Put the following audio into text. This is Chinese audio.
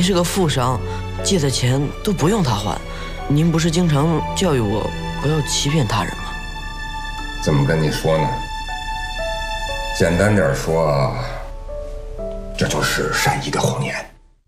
是个富商，借的钱都不用他还。您不是经常教育我不要欺骗他人吗？ 怎么跟你说呢？简单点说，这就是善意的谎言。